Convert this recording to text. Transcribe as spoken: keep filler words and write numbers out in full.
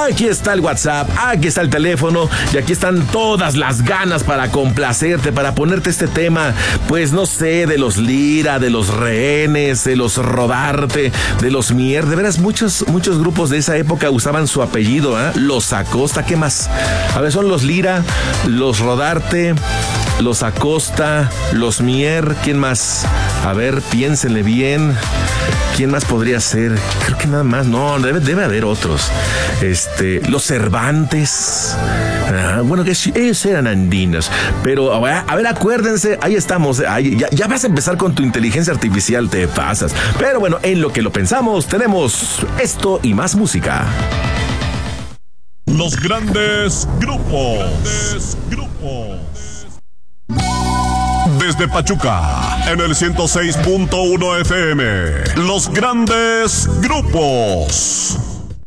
aquí está el WhatsApp, aquí está el teléfono y aquí están todas las ganas para complacerte, para ponerte este tema, pues no sé, de los Lira, de los Rehenes, de los Rodarte, de los Mier. De veras, muchos, muchos grupos de esa época usaban su apellido, ¿eh? Los Acosta, ¿qué más? A ver, son los Lira, los Rodarte, los Acosta, los Mier, ¿quién más? A ver, piénsenle bien. ¿Quién más podría ser? Creo que nada más. No, debe, debe haber otros. Este, los Cervantes. Ah, bueno, que ellos eran andinos. Pero, a ver, a ver, acuérdense, ahí estamos. Ahí, ya, ya vas a empezar con tu inteligencia artificial, te pasas. Pero bueno, en lo que lo pensamos, tenemos esto y más música. Los grandes grupos. Grandes grupos. Desde Pachuca, en el ciento seis punto uno F M, los grandes grupos.